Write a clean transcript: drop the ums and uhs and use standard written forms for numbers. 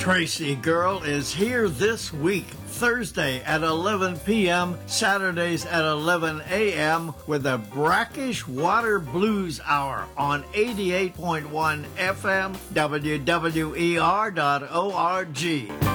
Tracy Girl is here this week, Thursday at 11 p.m., Saturdays at 11 a.m. with a Brackish Water Blues Hour on 88.1 FM, WWER.org.